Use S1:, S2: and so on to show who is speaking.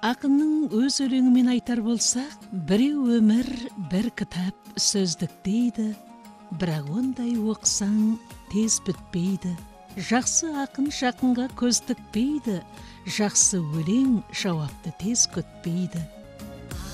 S1: Ақынның өз өлеңімен айтар болсақ, біреу өмір, бір кітап сөздік дейді, бірақ ондай оқысаң тез бітпейді. Жақсы ақын жақынға көз тікпейді, жақсы өлең жауапты тез күтпейді.